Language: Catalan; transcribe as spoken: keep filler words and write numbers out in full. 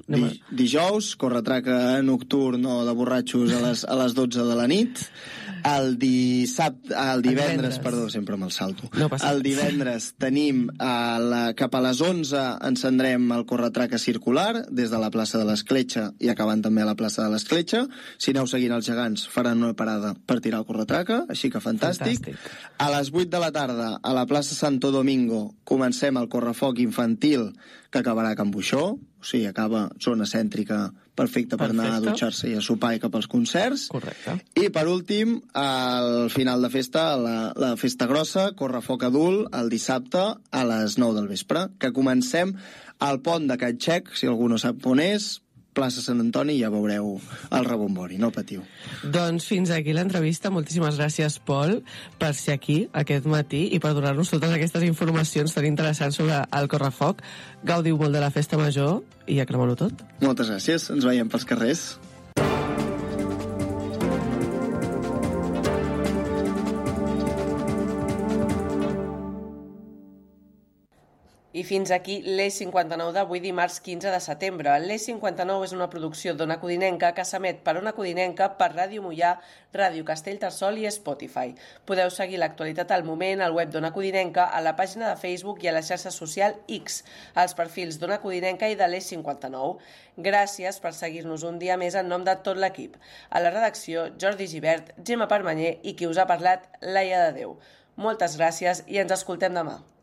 Di, dijous, corretraca nocturn o de borratxos a les, a les dotze de la nit. El dissabte, el divendres, el perdó, sempre me'l salto. No passa el divendres tenim a la, cap a les onze encendrem el corretraca circular des de la plaça de l'Escletxa i acabant també a la plaça de l'Escletxa. Si aneu seguint els gegants faran una parada per tirar el corretraca, així que fantàstic. fantàstic. A les vuit de la tarda a la plaça Santo Domingo comencem el correfoc infantil que acabarà a Can Buixó, o sigui, acaba zona cèntrica perfecta per Perfecte. anar a dutxar-se i a sopar i cap als concerts. Correcte. I per últim, al final de festa, la, la festa grossa, correfoc adult, el dissabte a les nou del vespre, que comencem al pont de Can Xec, si algú no sap on és, plaça Sant Antoni, ja veureu el rebombori, no patiu. Doncs fins aquí l'entrevista. Moltíssimes gràcies, Pol, per ser aquí aquest matí i per donar-nos totes aquestes informacions tan interessants sobre el correfoc. Gaudiu molt de la festa major i a cremar-ho tot. Moltes gràcies, ens veiem pels carrers. I fins aquí l'E cinquanta-nou d'avui, dimarts quinze de setembre. L'E cinquanta-nou és una producció d'Ona Codinenca que s'emet per Ona Codinenca, per Ràdio Mollà, Ràdio Castellterçol i Spotify. Podeu seguir l'actualitat al moment al web d'Ona Codinenca, a la pàgina de Facebook i a la xarxa social X, als perfils d'Ona Codinenca i de l'E cinquanta-nou. Gràcies per seguir-nos un dia més en nom de tot l'equip. A la redacció, Jordi Gibert, Gemma Permanyer i qui us ha parlat, Laia de Déu. Moltes gràcies i ens escoltem demà.